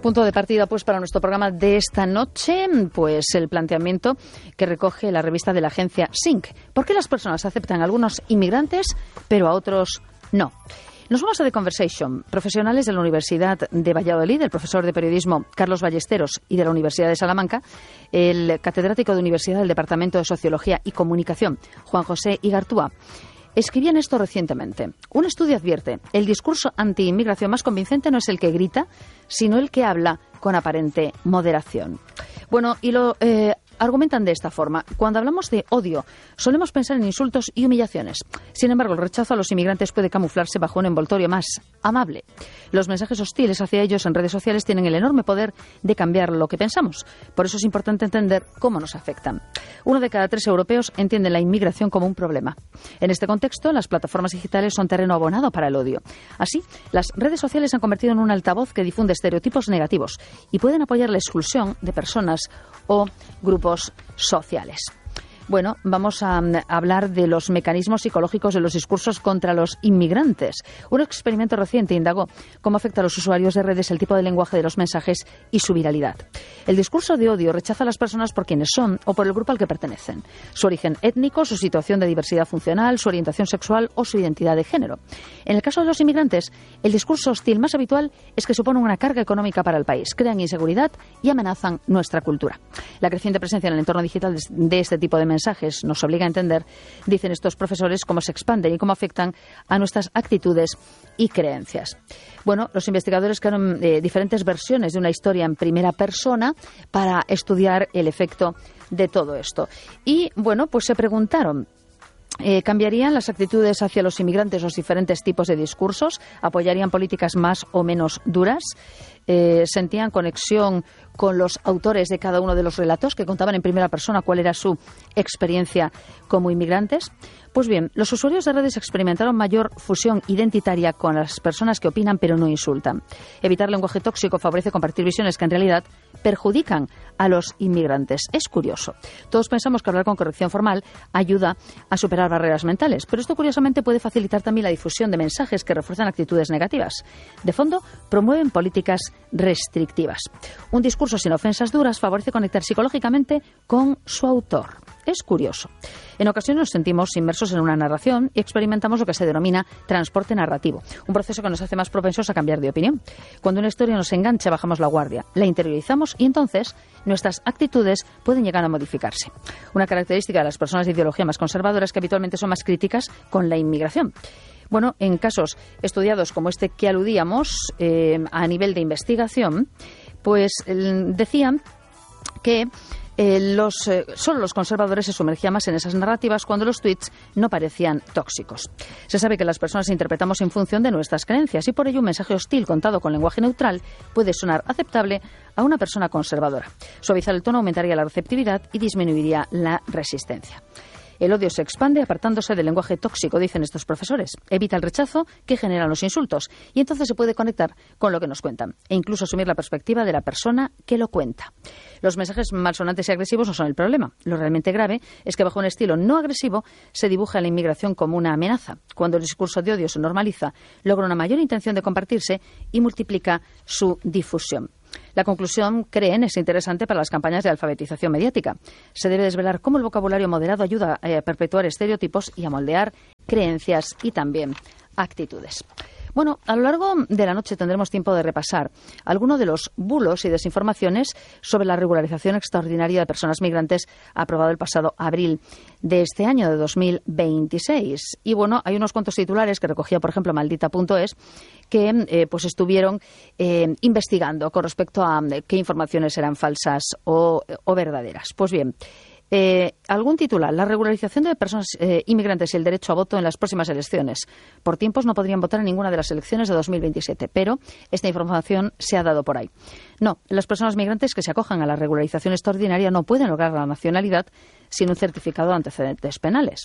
Punto de partida pues para nuestro programa de esta noche, pues el planteamiento que recoge la revista de la agencia SYNC. ¿Por qué las personas aceptan a algunos inmigrantes pero a otros no? Nos vamos a The Conversation. Profesionales de la Universidad de Valladolid, el profesor de periodismo Carlos Ballesteros y de la Universidad de Salamanca, el catedrático de Universidad del Departamento de Sociología y Comunicación, Juan José Igartúa, escribían esto recientemente. Un estudio advierte, el discurso anti-inmigración más convincente no es el que grita, sino el que habla con aparente moderación. Bueno, y lo argumentan de esta forma. Cuando hablamos de odio, solemos pensar en insultos y humillaciones. Sin embargo, el rechazo a los inmigrantes puede camuflarse bajo un envoltorio más amable. Los mensajes hostiles hacia ellos en redes sociales tienen el enorme poder de cambiar lo que pensamos. Por eso es importante entender cómo nos afectan. 1 de cada 3 europeos entienden la inmigración como un problema. En este contexto, las plataformas digitales son terreno abonado para el odio. Así, las redes sociales se han convertido en un altavoz que difunde estereotipos negativos y pueden apoyar la exclusión de personas o grupos sociales. Bueno, vamos a hablar de los mecanismos psicológicos de los discursos contra los inmigrantes. Un experimento reciente indagó cómo afecta a los usuarios de redes el tipo de lenguaje de los mensajes y su viralidad. El discurso de odio rechaza a las personas por quienes son o por el grupo al que pertenecen, su origen étnico, su situación de diversidad funcional, su orientación sexual o su identidad de género. En el caso de los inmigrantes, el discurso hostil más habitual es que suponen una carga económica para el país, crean inseguridad y amenazan nuestra cultura. La creciente presencia en el entorno digital de este tipo de mensajes nos obliga a entender, dicen estos profesores, cómo se expanden y cómo afectan a nuestras actitudes y creencias. Bueno, los investigadores crearon diferentes versiones de una historia en primera persona para estudiar el efecto de todo esto. Y, bueno, pues se preguntaron, ¿cambiarían las actitudes hacia los inmigrantes los diferentes tipos de discursos? ¿Apoyarían políticas más o menos duras? ¿Sentían conexión con los autores de cada uno de los relatos que contaban en primera persona cuál era su experiencia como inmigrantes? Pues bien, los usuarios de redes experimentaron mayor fusión identitaria con las personas que opinan pero no insultan. Evitar lenguaje tóxico favorece compartir visiones que en realidad perjudican a los inmigrantes. Es curioso. Todos pensamos que hablar con corrección formal ayuda a superar barreras mentales, pero esto curiosamente puede facilitar también la difusión de mensajes que refuerzan actitudes negativas. De fondo, promueven políticas restrictivas. Un discurso sin ofensas duras favorece conectar psicológicamente con su autor. Es curioso. En ocasiones nos sentimos inmersos en una narración y experimentamos lo que se denomina transporte narrativo, un proceso que nos hace más propensos a cambiar de opinión. Cuando una historia nos engancha, bajamos la guardia, la interiorizamos y entonces nuestras actitudes pueden llegar a modificarse. Una característica de las personas de ideología más conservadora es que habitualmente son más críticas con la inmigración. Bueno, en casos estudiados como este que aludíamos a nivel de investigación, pues decían que solo los conservadores se sumergían más en esas narrativas cuando los tweets no parecían tóxicos. Se sabe que las personas interpretamos en función de nuestras creencias y por ello un mensaje hostil contado con lenguaje neutral puede sonar aceptable a una persona conservadora. Suavizar el tono aumentaría la receptividad y disminuiría la resistencia. El odio se expande apartándose del lenguaje tóxico, dicen estos profesores. Evita el rechazo que generan los insultos y entonces se puede conectar con lo que nos cuentan e incluso asumir la perspectiva de la persona que lo cuenta. Los mensajes malsonantes y agresivos no son el problema. Lo realmente grave es que bajo un estilo no agresivo se dibuja la inmigración como una amenaza. Cuando el discurso de odio se normaliza, logra una mayor intención de compartirse y multiplica su difusión. La conclusión, creen, es interesante para las campañas de alfabetización mediática. Se debe desvelar cómo el vocabulario moderado ayuda a perpetuar estereotipos y a moldear creencias y también actitudes. Bueno, a lo largo de la noche tendremos tiempo de repasar algunos de los bulos y desinformaciones sobre la regularización extraordinaria de personas migrantes aprobado el pasado abril de este año, de 2026. Y bueno, hay unos cuantos titulares que recogía, por ejemplo, Maldita.es, que pues estuvieron investigando con respecto a qué informaciones eran falsas o verdaderas. Pues bien, algún titular: la regularización de personas inmigrantes y el derecho a voto en las próximas elecciones. Por tiempos no podrían votar en ninguna de las elecciones de 2027, pero esta información se ha dado por ahí. No, las personas migrantes que se acojan a la regularización extraordinaria no pueden lograr la nacionalidad sin un certificado de antecedentes penales.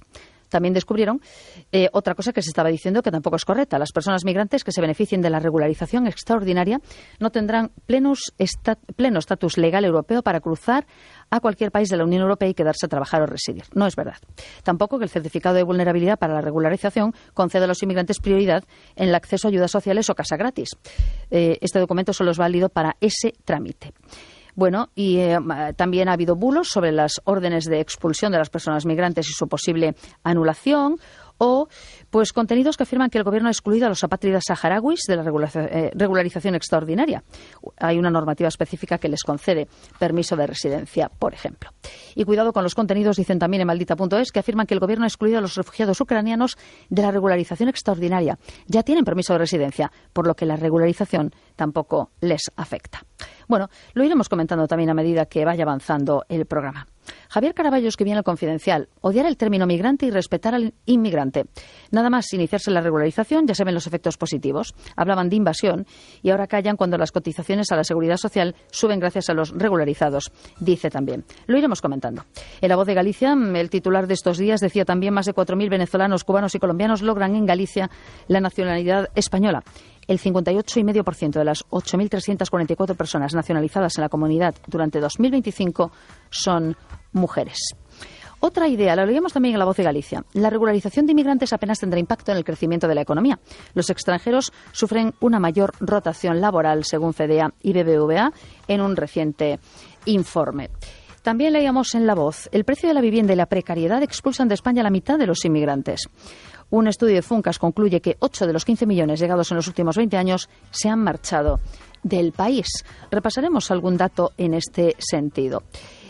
también descubrieron otra cosa que se estaba diciendo que tampoco es correcta. Las personas migrantes que se beneficien de la regularización extraordinaria no tendrán pleno estatus legal europeo para cruzar a cualquier país de la Unión Europea y quedarse a trabajar o residir. No es verdad. Tampoco que el certificado de vulnerabilidad para la regularización concede a los inmigrantes prioridad en el acceso a ayudas sociales o casa gratis. Este documento solo es válido para ese trámite. Bueno, y también ha habido bulos sobre las órdenes de expulsión de las personas migrantes y su posible anulación, o pues contenidos que afirman que el Gobierno ha excluido a los apátridas saharauis de la regularización extraordinaria. Hay una normativa específica que les concede permiso de residencia, por ejemplo. Y cuidado con los contenidos, dicen también en maldita.es, que afirman que el Gobierno ha excluido a los refugiados ucranianos de la regularización extraordinaria. Ya tienen permiso de residencia, por lo que la regularización tampoco les afecta. Bueno, lo iremos comentando también a medida que vaya avanzando el programa. Javier Caraballo escribía en El Confidencial: odiar el término migrante y respetar al inmigrante. Nada más iniciarse la regularización ya se ven los efectos positivos. Hablaban de invasión y ahora callan cuando las cotizaciones a la seguridad social suben gracias a los regularizados, dice también. Lo iremos comentando. En La Voz de Galicia, el titular de estos días decía también: más de 4.000 venezolanos, cubanos y colombianos logran en Galicia la nacionalidad española. El 58,5% de las 8.344 personas nacionalizadas en la comunidad durante 2025 son mujeres. Otra idea, la leíamos también en La Voz de Galicia. La regularización de inmigrantes apenas tendrá impacto en el crecimiento de la economía. Los extranjeros sufren una mayor rotación laboral, según FEDEA y BBVA, en un reciente informe. También leíamos en La Voz: el precio de la vivienda y la precariedad expulsan de España a la mitad de los inmigrantes. Un estudio de Funcas concluye que 8 de los 15 millones llegados en los últimos 20 años se han marchado del país. Repasaremos algún dato en este sentido.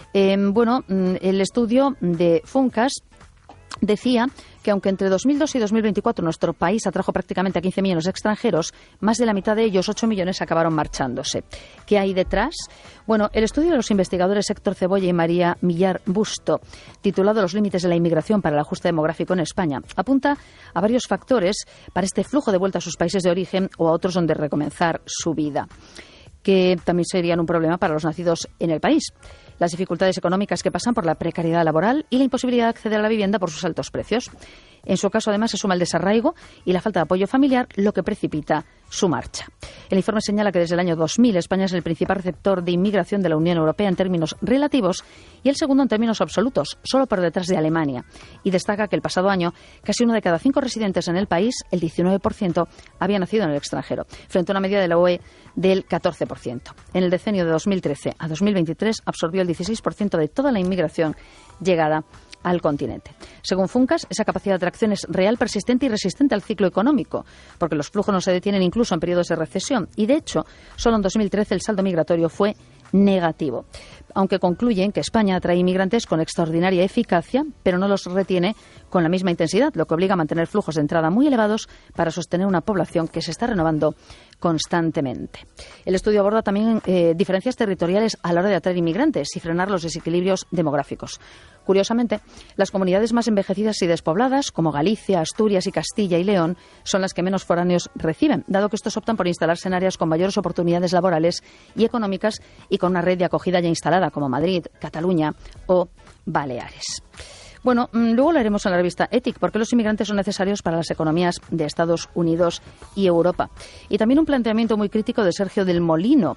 El estudio de Funcas decía que aunque entre 2002 y 2024 nuestro país atrajo prácticamente a 15 millones de extranjeros, más de la mitad de ellos, 8 millones, acabaron marchándose. ¿Qué hay detrás? Bueno, el estudio de los investigadores Héctor Cebolla y María Millar Busto, titulado Los límites de la inmigración para el ajuste demográfico en España, apunta a varios factores para este flujo de vuelta a sus países de origen o a otros donde recomenzar su vida, que también serían un problema para los nacidos en el país. Las dificultades económicas que pasan por la precariedad laboral y la imposibilidad de acceder a la vivienda por sus altos precios. En su caso, además, se suma el desarraigo y la falta de apoyo familiar, lo que precipita su marcha. El informe señala que desde el año 2000 España es el principal receptor de inmigración de la Unión Europea en términos relativos y el segundo en términos absolutos, solo por detrás de Alemania. Y destaca que el pasado año casi 1 de cada 5 residentes en el país, el 19%, había nacido en el extranjero, frente a una media de la UE del 14%. En el decenio de 2013 a 2023 absorbió el 16% de toda la inmigración llegada al continente. Según Funcas, esa capacidad de atracción es real, persistente y resistente al ciclo económico, porque los flujos no se detienen incluso en periodos de recesión. Y, de hecho, solo en 2013 el saldo migratorio fue negativo. Aunque concluyen que España atrae inmigrantes con extraordinaria eficacia, pero no los retiene con la misma intensidad, lo que obliga a mantener flujos de entrada muy elevados para sostener una población que se está renovando constantemente. El estudio aborda también diferencias territoriales a la hora de atraer inmigrantes y frenar los desequilibrios demográficos. Curiosamente, las comunidades más envejecidas y despobladas, como Galicia, Asturias y Castilla y León, son las que menos foráneos reciben, dado que estos optan por instalarse en áreas con mayores oportunidades laborales y económicas y con una red de acogida ya instalada, como Madrid, Cataluña o Baleares. Bueno, luego lo haremos en la revista Ethic, porque los inmigrantes son necesarios para las economías de Estados Unidos y Europa. Y también un planteamiento muy crítico de Sergio del Molino,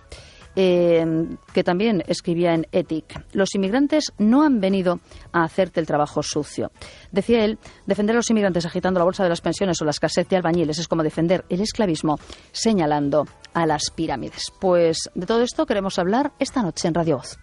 que también escribía en Ethic. Los inmigrantes no han venido a hacerte el trabajo sucio. Decía él: defender a los inmigrantes agitando la bolsa de las pensiones o la escasez de albañiles es como defender el esclavismo señalando a las pirámides. Pues de todo esto queremos hablar esta noche en Radio Voz.